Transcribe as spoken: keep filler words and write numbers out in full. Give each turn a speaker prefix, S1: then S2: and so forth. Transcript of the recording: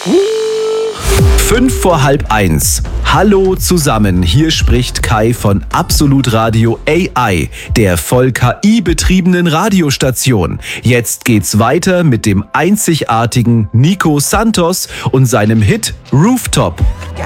S1: Fünf vor halb eins. Hallo zusammen, hier spricht Kai von Absolut Radio A I, der voll K I-betriebenen Radiostation. Jetzt geht's weiter mit dem einzigartigen Nico Santos und seinem Hit Rooftop.